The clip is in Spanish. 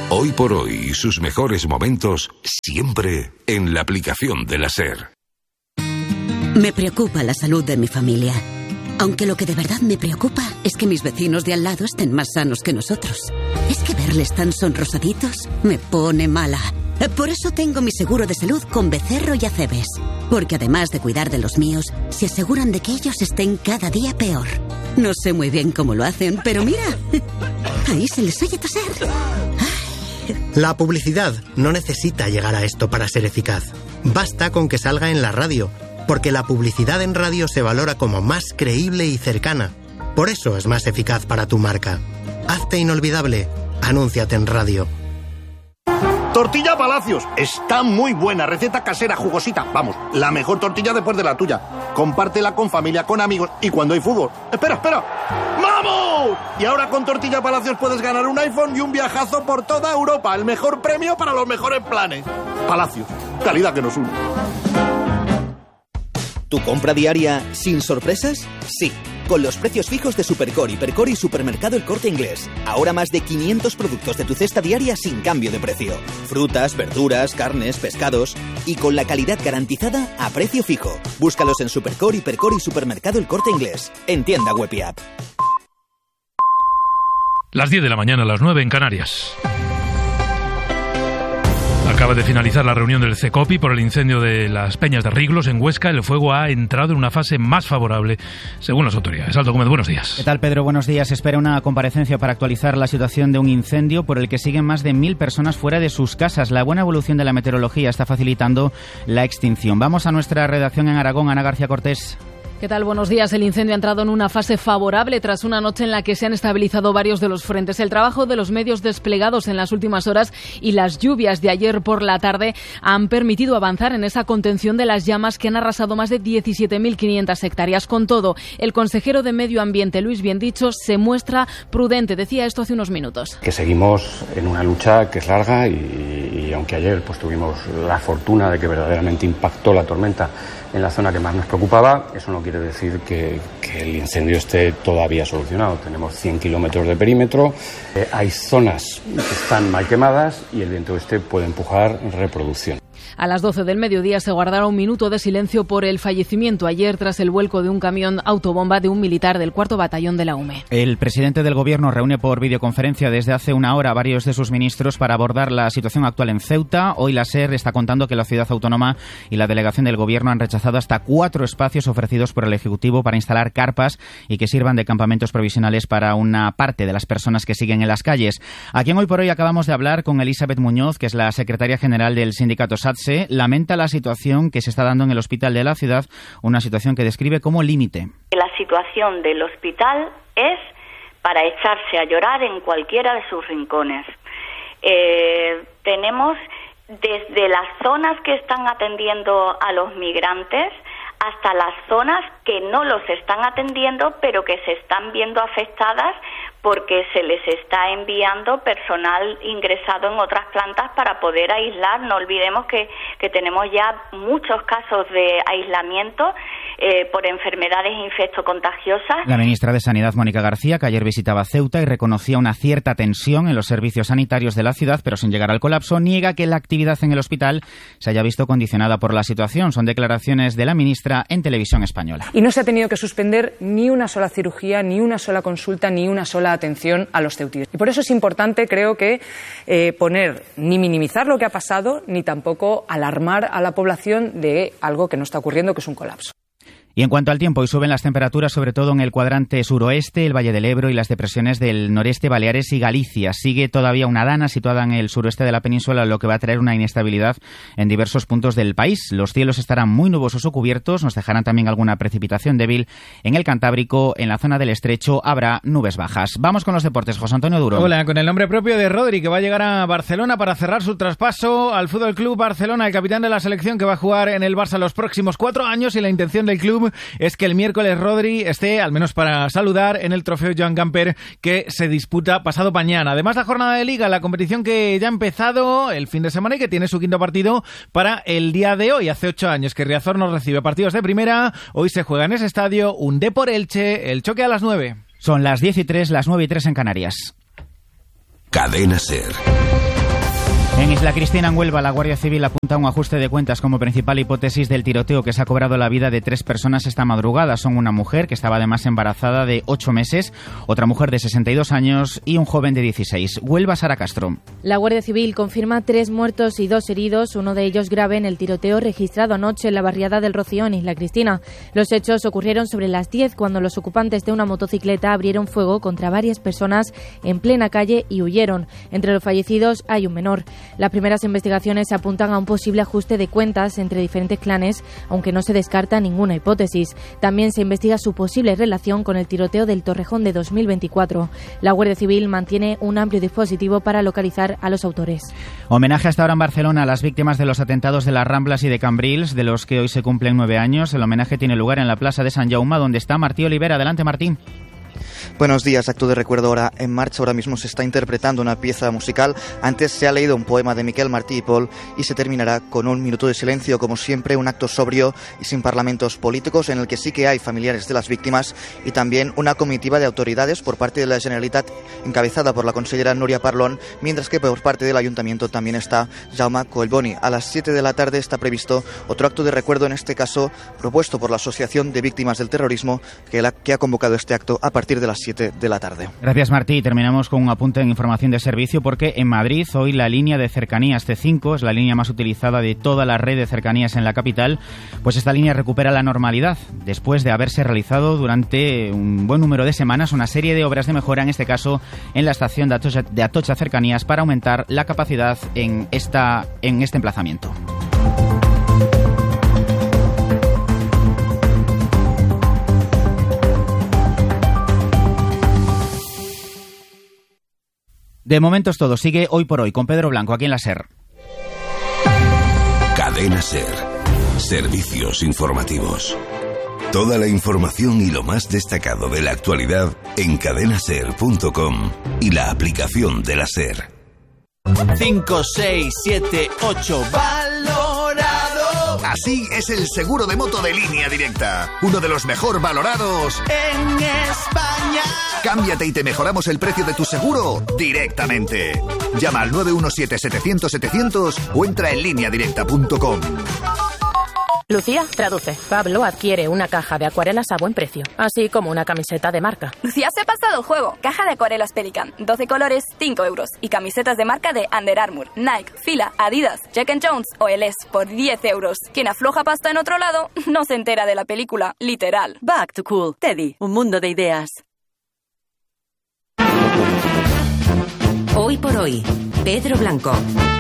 Hoy por hoy y sus mejores momentos siempre en la aplicación de la SER. Me preocupa la salud de mi familia. Aunque lo que de verdad me preocupa es que mis vecinos de al lado estén más sanos que nosotros. Es que verles tan sonrosaditos me pone mala. Por eso tengo mi seguro de salud con Becerro y Acebes. Porque además de cuidar de los míos, se aseguran de que ellos estén cada día peor. No sé muy bien cómo lo hacen, pero mira, ahí se les oye toser. La publicidad no necesita llegar a esto para ser eficaz. Basta con que salga en la radio, porque la publicidad en radio se valora como más creíble y cercana. Por eso es más eficaz para tu marca. Hazte inolvidable. Anúnciate en radio. Tortilla Palacios. Está muy buena. Receta casera, jugosita. Vamos, la mejor tortilla después de la tuya. Compártela con familia, con amigos y cuando hay fútbol. ¡Espera! ¡Vamos! Y ahora con Tortilla Palacios puedes ganar un iPhone y un viajazo por toda Europa. El mejor premio para los mejores planes. Palacios. Calidad que nos une. ¿Tu compra diaria sin sorpresas? Sí, con los precios fijos de Supercore, Hipercor y Supermercado El Corte Inglés. Ahora más de 500 productos de tu cesta diaria sin cambio de precio. Frutas, verduras, carnes, pescados y con la calidad garantizada a precio fijo. Búscalos en Supercore, Hipercor y Supermercado El Corte Inglés. En tienda web y app. Las 10 de la mañana, las 9 en Canarias. Acaba de finalizar la reunión del CECOPI por el incendio de las Peñas de Riglos en Huesca. El fuego ha entrado en una fase más favorable, según las autoridades. Aldo Gómez, buenos días. ¿Qué tal, Pedro? Buenos días. Espera una comparecencia para actualizar la situación de un incendio por el que siguen más de 1.000 personas fuera de sus casas. La buena evolución de la meteorología está facilitando la extinción. Vamos a nuestra redacción en Aragón. Ana García Cortés. ¿Qué tal? Buenos días. El incendio ha entrado en una fase favorable tras una noche en la que se han estabilizado varios de los frentes. El trabajo de los medios desplegados en las últimas horas y las lluvias de ayer por la tarde han permitido avanzar en esa contención de las llamas que han arrasado más de 17.500 hectáreas. Con todo, el consejero de Medio Ambiente, Luis Biendicho, se muestra prudente. Decía esto hace unos minutos. Que seguimos en una lucha que es larga y aunque ayer pues tuvimos la fortuna de que verdaderamente impactó la tormenta en la zona que más nos preocupaba, eso no quiere decir que el incendio esté todavía solucionado. Tenemos 100 kilómetros de perímetro, hay zonas que están mal quemadas y el viento este puede empujar reproducción. A las 12 del mediodía se guardará un minuto de silencio por el fallecimiento ayer tras el vuelco de un camión autobomba de un militar del 4º Batallón de la UME. El presidente del Gobierno reúne por videoconferencia desde hace una hora a varios de sus ministros para abordar la situación actual en Ceuta. Hoy la SER está contando que la ciudad autónoma y la delegación del Gobierno han rechazado hasta 4 espacios ofrecidos por el Ejecutivo para instalar carpas y que sirvan de campamentos provisionales para una parte de las personas que siguen en las calles. A quien hoy por hoy acabamos de hablar con Elizabeth Muñoz, que es la secretaria general del sindicato SATSE, lamenta la situación que se está dando en el hospital de la ciudad, una situación que describe como límite. La situación del hospital es para echarse a llorar en cualquiera de sus rincones. Tenemos desde las zonas que están atendiendo a los migrantes hasta las zonas que no los están atendiendo, pero que se están viendo afectadas porque se les está enviando personal ingresado en otras plantas para poder aislar. No olvidemos que tenemos ya muchos casos de aislamiento por enfermedades infectocontagiosas. La ministra de Sanidad, Mónica García, que ayer visitaba Ceuta y reconocía una cierta tensión en los servicios sanitarios de la ciudad, pero sin llegar al colapso, niega que la actividad en el hospital se haya visto condicionada por la situación. Son declaraciones de la ministra en Televisión Española. Y no se ha tenido que suspender ni una sola cirugía, ni una sola consulta, ni una sola atención a los ceutíes. Y por eso es importante, creo que, ni minimizar lo que ha pasado, ni tampoco alarmar a la población de algo que no está ocurriendo, que es un colapso. Y en cuanto al tiempo, hoy suben las temperaturas, sobre todo en el cuadrante suroeste, el Valle del Ebro y las depresiones del noreste, Baleares y Galicia. Sigue todavía una dana situada en el suroeste de la península, lo que va a traer una inestabilidad en diversos puntos del país. Los cielos estarán muy nubosos o cubiertos, nos dejarán también alguna precipitación débil en el Cantábrico. En la zona del Estrecho habrá nubes bajas. Vamos con los deportes. José Antonio Duro. Hola, con el nombre propio de Rodri, que va a llegar a Barcelona para cerrar su traspaso al Fútbol Club Barcelona, el capitán de la selección que va a jugar en el Barça los próximos 4 años, y la intención del club es que el miércoles Rodri esté, al menos para saludar, en el trofeo Joan Gamper que se disputa pasado mañana. Además, la jornada de Liga, la competición que ya ha empezado el fin de semana y que tiene su 5º partido para el día de hoy. Hace 8 años que Riazor no recibe partidos de primera. Hoy se juega en ese estadio un Depor Elche, el choque a las 9. Son las 10:03, las 9:03 en Canarias. Cadena SER. En Isla Cristina, en Huelva, la Guardia Civil apunta a un ajuste de cuentas como principal hipótesis del tiroteo que se ha cobrado la vida de 3 personas esta madrugada. Son una mujer que estaba además embarazada de 8 meses, otra mujer de 62 años y un joven de 16. Huelva, Sara Castro. La Guardia Civil confirma 3 muertos y 2 heridos, uno de ellos grave en el tiroteo registrado anoche en la barriada del Rocío, en Isla Cristina. Los hechos ocurrieron sobre las 10 cuando los ocupantes de una motocicleta abrieron fuego contra varias personas en plena calle y huyeron. Entre los fallecidos hay un menor. Las primeras investigaciones apuntan a un posible ajuste de cuentas entre diferentes clanes, aunque no se descarta ninguna hipótesis. También se investiga su posible relación con el tiroteo del Torrejón de 2024. La Guardia Civil mantiene un amplio dispositivo para localizar a los autores. Homenaje hasta ahora en Barcelona a las víctimas de los atentados de las Ramblas y de Cambrils, de los que hoy se cumplen 9 años. El homenaje tiene lugar en la Plaza de Sant Jaume, donde está Martí Olivera. Adelante, Martín. Buenos días, acto de recuerdo ahora en marcha. Ahora mismo se está interpretando una pieza musical. Antes se ha leído un poema de Miquel Martí i Pol y se terminará con un minuto de silencio. Como siempre, un acto sobrio y sin parlamentos políticos, en el que sí que hay familiares de las víctimas y también una comitiva de autoridades por parte de la Generalitat, encabezada por la consellera Núria Parlon, mientras que por parte del Ayuntamiento también está Jaume Collboni. A las 7 de la tarde está previsto otro acto de recuerdo, en este caso propuesto por la Asociación de Víctimas del Terrorismo, que ha convocado este acto a partir de las 7 de la tarde. Gracias, Martí. Terminamos con un apunte en información de servicio, porque en Madrid hoy la línea de cercanías C5 es la línea más utilizada de toda la red de cercanías en la capital. Pues esta línea recupera la normalidad después de haberse realizado durante un buen número de semanas una serie de obras de mejora, en este caso en la estación de Atocha Cercanías, para aumentar la capacidad en este emplazamiento. De momento es todo. Sigue Hoy por Hoy con Pedro Blanco, aquí en la SER. Cadena SER. Servicios informativos. Toda la información y lo más destacado de la actualidad en cadenaser.com y la aplicación de la SER. 5, 6, 7, 8, valorado. Así es el seguro de moto de Línea Directa, uno de los mejor valorados en España. Cámbiate y te mejoramos el precio de tu seguro directamente. Llama al 917-700-700 o entra en lineadirecta.com. Lucía, traduce. Pablo adquiere una caja de acuarelas a buen precio, así como una camiseta de marca. Lucía se ha pasado el juego. Caja de acuarelas Pelican, 12 colores, 5 euros. Y camisetas de marca de Under Armour, Nike, Fila, Adidas, Jack & Jones o LS por 10 euros. Quien afloja pasta en otro lado no se entera de la película, literal. Back to Cool. Teddy, un mundo de ideas. Hoy por Hoy, Pedro Blanco.